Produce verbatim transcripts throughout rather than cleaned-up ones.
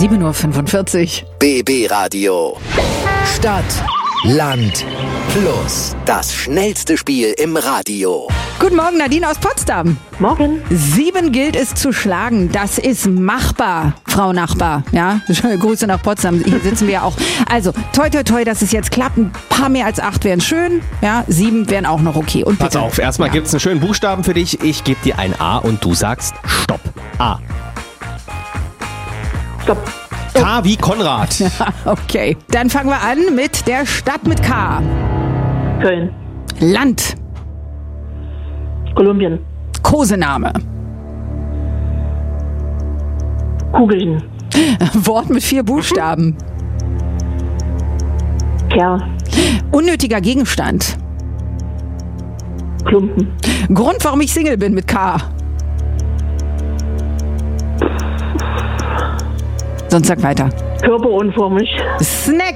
sieben Uhr fünfundvierzig. B B Radio. Stadt, Land, Plus. Das schnellste Spiel im Radio. Guten Morgen, Nadine aus Potsdam. Morgen. Sieben gilt es zu schlagen. Das ist machbar, Frau Nachbar. Ja, Grüße nach Potsdam. Hier sitzen wir ja auch. Also, toi, toi, toi, dass es jetzt klappt. Ein paar mehr als acht wären schön. Ja, sieben wären auch noch okay. Und Pass bitte. auf, erstmal ja. gibt es einen schönen Buchstaben für dich. Ich gebe dir ein A und du sagst Stopp. A. Stopp. K wie Konrad. Okay, dann fangen wir an mit der Stadt mit K. Köln. Land. Kolumbien. Kosename. Kugeln. Wort mit vier Buchstaben. Kerl. Unnötiger Gegenstand. Klumpen. Grund, warum ich Single bin mit K. Sonst sag weiter. Körperunformig. Snack.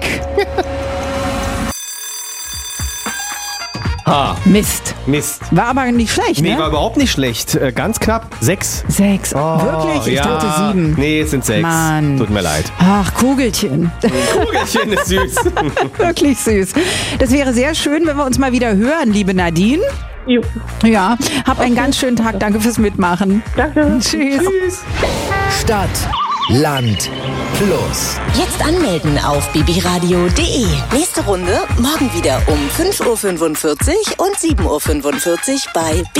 Ha. Mist. Mist. War aber nicht schlecht, Nee, ne? war überhaupt nicht schlecht. Äh, ganz knapp. Sechs. Sechs. Oh, Wirklich? Ich ja. dachte sieben. Nee, es sind sechs. Mann. Tut mir leid. Ach, Kugelchen. Kugelchen ist süß. Wirklich süß. Das wäre sehr schön, wenn wir uns mal wieder hören, liebe Nadine. Jo. Ja, hab einen ganz schönen Tag. Danke fürs Mitmachen. Danke. Tschüss. Tschüss. Stadt, Land, Plus. Jetzt anmelden auf b b radio punkt d e. Nächste Runde morgen wieder um fünf Uhr fünfundvierzig und sieben Uhr fünfundvierzig bei